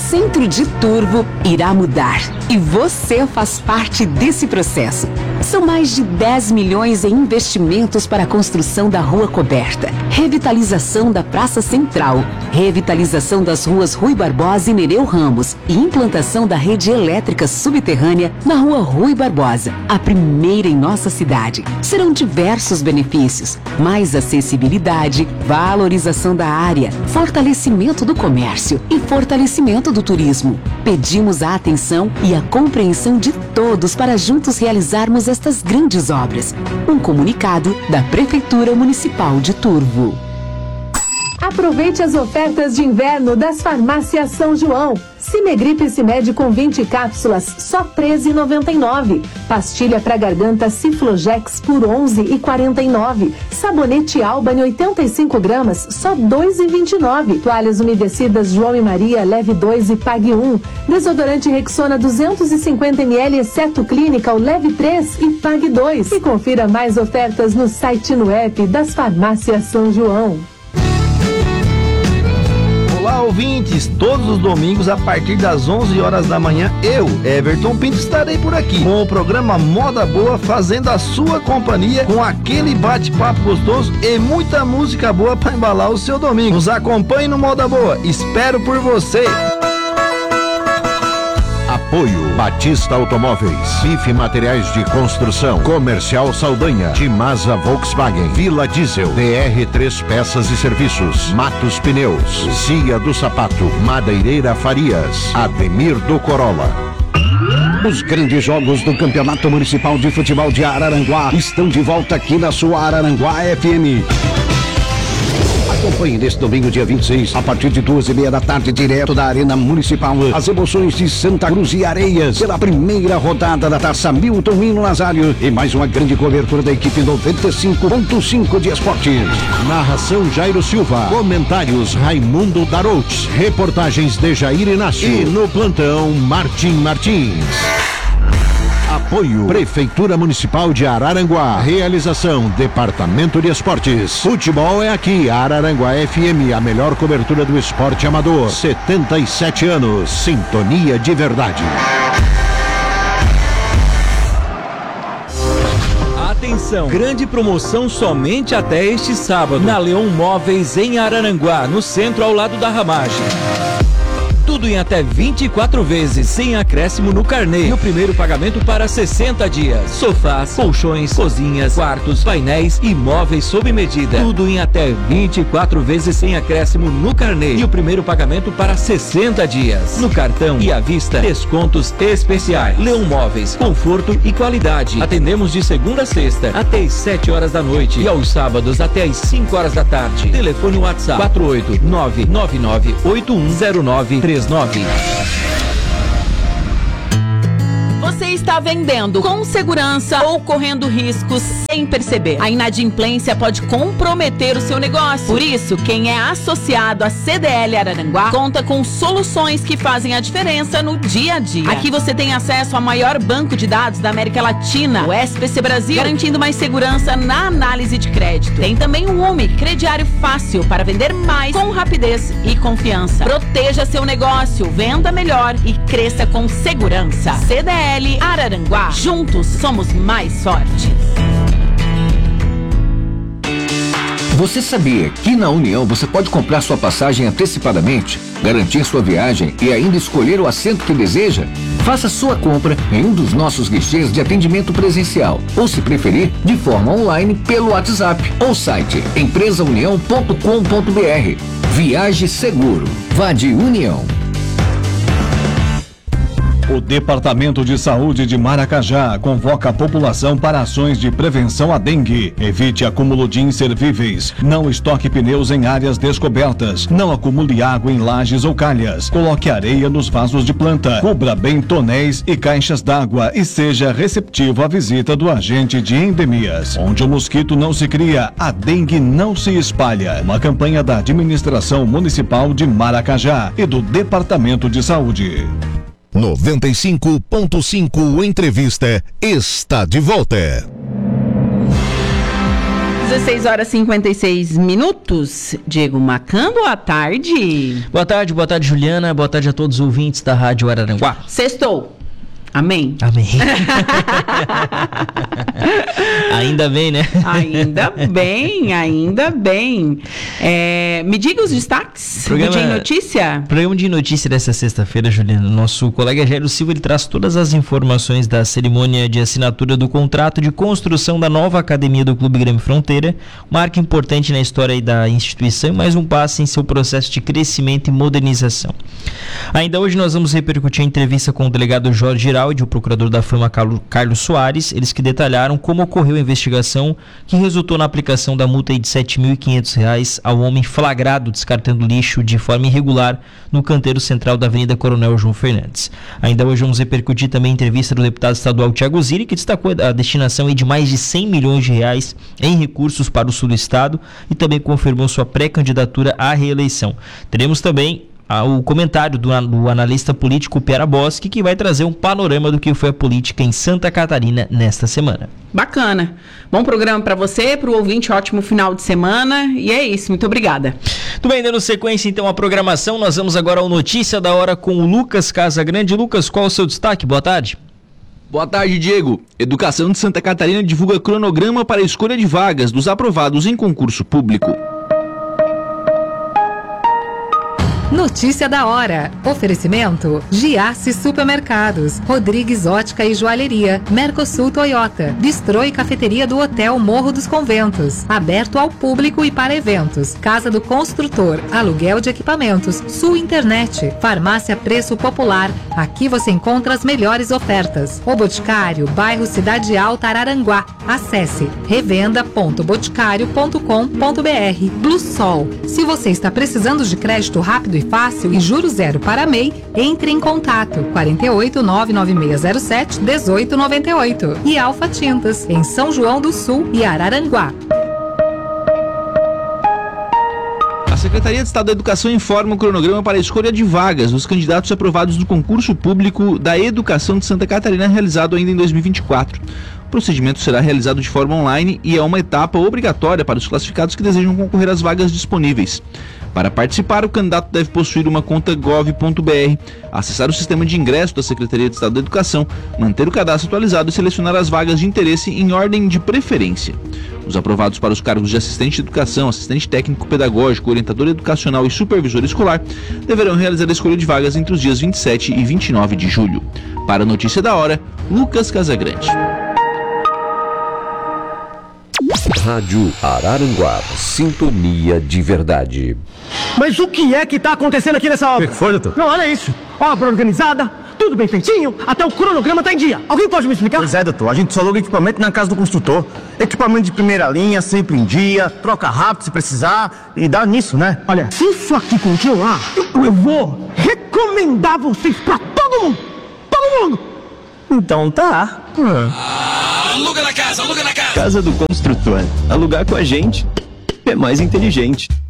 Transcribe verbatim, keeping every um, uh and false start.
Centro de Turvo irá mudar e você faz parte desse processo. São mais de dez milhões em investimentos para a construção da Rua Coberta, revitalização da Praça Central, revitalização das ruas Rui Barbosa e Nereu Ramos e implantação da rede elétrica subterrânea na Rua Rui Barbosa, a primeira em nossa cidade. Serão diversos benefícios: mais acessibilidade, valorização da área, fortalecimento do comércio e fortalecimento do turismo. Pedimos a atenção e a compreensão de todos para juntos realizarmos estas grandes obras. Um comunicado da Prefeitura Municipal de Turvo. Aproveite as ofertas de inverno das farmácias São João. Cimegripe Cimed com vinte cápsulas, só treze reais e noventa e nove centavos. Pastilha para garganta Ciflogex por onze reais e quarenta e nove centavos. Sabonete Alban oitenta e cinco gramas, só dois reais e vinte e nove centavos. Toalhas umedecidas João e Maria, leve dois e pague um. Desodorante Rexona duzentos e cinquenta mililitros, exceto Clinical, leve três e pague dois. E confira mais ofertas no site e no app das farmácias São João. Olá, ouvintes! Todos os domingos, a partir das onze horas da manhã, eu, Everton Pinto, estarei por aqui com o programa Moda Boa, fazendo a sua companhia com aquele bate-papo gostoso e muita música boa para embalar o seu domingo. Nos acompanhe no Moda Boa. Espero por você! Apoio Batista Automóveis, I F Materiais de Construção, Comercial Saldanha, Dimasa Volkswagen, Vila Diesel, D R três Peças e Serviços, Matos Pneus, Cia do Sapato, Madeireira Farias, Ademir do Corolla. Os grandes jogos do Campeonato Municipal de Futebol de Araranguá estão de volta aqui na sua Araranguá F M. Acompanhe neste domingo, dia vinte e seis, a partir de duas e meia da tarde, direto da Arena Municipal, as emoções de Santa Cruz e Areias, pela primeira rodada da Taça Milton Hino Nazário e mais uma grande cobertura da equipe noventa e cinco ponto cinco de esportes. Narração Jairo Silva, comentários Raimundo Darouts, reportagens de Jair Inácio e no plantão Martim Martins. Apoio Prefeitura Municipal de Araranguá. Realização Departamento de Esportes. Futebol é aqui. Araranguá F M, a melhor cobertura do esporte amador. setenta e sete anos. Sintonia de verdade. Atenção, grande promoção somente até este sábado na Leon Móveis em Araranguá, no centro ao lado da ramagem. Tudo em até vinte e quatro vezes, sem acréscimo no carnê. E o primeiro pagamento para sessenta dias. Sofás, colchões, cozinhas, quartos, painéis e móveis sob medida. Tudo em até vinte e quatro vezes sem acréscimo no carnê. E o primeiro pagamento para sessenta dias. No cartão e à vista, descontos especiais. Leon Móveis, conforto e qualidade. Atendemos de segunda a sexta até às sete horas da noite e aos sábados até às cinco horas da tarde. Telefone WhatsApp quatro oito nove nove nove oito um zero nove três nove. Você está vendendo com segurança ou correndo riscos sem perceber. A inadimplência pode comprometer o seu negócio. Por isso, quem é associado à C D L Araranguá conta com soluções que fazem a diferença no dia a dia. Aqui você tem acesso ao maior banco de dados da América Latina, o S P C Brasil, garantindo mais segurança na análise de crédito. Tem também o U M I, crediário fácil para vender mais com rapidez e confiança. Proteja seu negócio, venda melhor e cresça com segurança. C D L Araranguá. Juntos somos mais fortes. Você sabia que na União você pode comprar sua passagem antecipadamente, garantir sua viagem e ainda escolher o assento que deseja? Faça sua compra em um dos nossos guichês de atendimento presencial ou, se preferir, de forma online pelo WhatsApp ou site empresa união ponto com ponto br. Viaje seguro. Vá de União. O Departamento de Saúde de Maracajá convoca a população para ações de prevenção à dengue. Evite acúmulo de inservíveis. Não estoque pneus em áreas descobertas. Não acumule água em lajes ou calhas. Coloque areia nos vasos de planta. Cubra bem tonéis e caixas d'água e seja receptivo à visita do agente de endemias. Onde o mosquito não se cria, a dengue não se espalha. Uma campanha da Administração Municipal de Maracajá e do Departamento de Saúde. noventa e cinco ponto cinco Entrevista está de volta. dezesseis horas e cinquenta e seis minutos. Diego Macan, boa tarde. Boa tarde, boa tarde, Juliana. Boa tarde a todos os ouvintes da Rádio Araranguá. Sextou. Amém? Amém. Ainda bem, né? Ainda bem, ainda bem. É, me diga os destaques Programa, do Dia em Notícia. Programa de notícia dessa sexta-feira, Juliana. Nosso colega Jairo Silva ele traz todas as informações da cerimônia de assinatura do contrato de construção da nova academia do Clube Grêmio Fronteira, marca importante na história aí da instituição e mais um passo em seu processo de crescimento e modernização. Ainda hoje nós vamos repercutir a entrevista com o delegado Jorge Giraldi e o procurador da Fama Carlos Soares, eles que detalharam como ocorreu a investigação que resultou na aplicação da multa de sete mil e quinhentos reais ao homem flagrado descartando lixo de forma irregular no canteiro central da Avenida Coronel João Fernandes. Ainda hoje vamos repercutir também a entrevista do deputado estadual Thiago Zilli, que destacou a destinação de mais de cem milhões de reais em recursos para o sul do estado e também confirmou sua pré-candidatura à reeleição. Teremos também o comentário do, do analista político Piera Boschi, que vai trazer um panorama do que foi a política em Santa Catarina nesta semana. Bacana. Bom programa para você, para o ouvinte, ótimo final de semana. E é isso, muito obrigada. Tudo bem, dando sequência então à programação, nós vamos agora ao Notícia da Hora com o Lucas Casagrande. Lucas, qual o seu destaque? Boa tarde. Boa tarde, Diego. Educação de Santa Catarina divulga cronograma para a escolha de vagas dos aprovados em concurso público. Notícia da hora. Oferecimento: Giasse Supermercados, Rodrigues Ótica e Joalheria, Mercosul Toyota, Bistrô e Cafeteria do Hotel Morro dos Conventos, aberto ao público e para eventos. Casa do Construtor, aluguel de equipamentos, Sul Internet, Farmácia Preço Popular. Aqui você encontra as melhores ofertas. O Boticário, bairro Cidade Alta, Araranguá. Acesse revenda ponto boticário ponto com ponto br. Blue Sol. Se você está precisando de crédito rápido e fácil e juro zero para M E I, entre em contato quarenta e oito, nove nove seis zero sete, dezoito noventa e oito. E Alfa Tintas, em São João do Sul e Araranguá. A Secretaria de Estado da Educação informa o cronograma para a escolha de vagas dos candidatos aprovados no concurso público da Educação de Santa Catarina, realizado ainda em dois mil e vinte e quatro. O procedimento será realizado de forma online e é uma etapa obrigatória para os classificados que desejam concorrer às vagas disponíveis. Para participar, o candidato deve possuir uma conta gov ponto br, acessar o sistema de ingresso da Secretaria de Estado da Educação, manter o cadastro atualizado e selecionar as vagas de interesse em ordem de preferência. Os aprovados para os cargos de assistente de educação, assistente técnico pedagógico, orientador educacional e supervisor escolar deverão realizar a escolha de vagas entre os dias vinte e sete e vinte e nove de julho. Para a Notícia da Hora, Lucas Casagrande. Rádio Araranguá, sintonia de verdade. Mas o que é que tá acontecendo aqui nessa obra? O que foi, doutor? Não, olha isso. Obra organizada, tudo bem feitinho, até o cronograma tá em dia. Alguém pode me explicar? Pois é, doutor. A gente só aluga equipamento na casa do construtor. Equipamento de primeira linha, sempre em dia, troca rápido se precisar e dá nisso, né? Olha, se isso aqui continuar, eu, eu vou recomendar vocês pra todo mundo. Todo mundo. Então tá. Ah, aluga na casa, aluga na casa. Casa do Construtor. Alugar com a gente é mais inteligente.